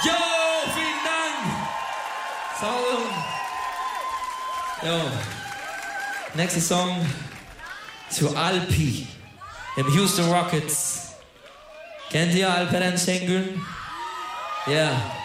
Jo, vielen Dank. So. Jo. Nächster Song zu Alpi im Houston Rockets. Kennt ihr Alperen Şengün? Ja.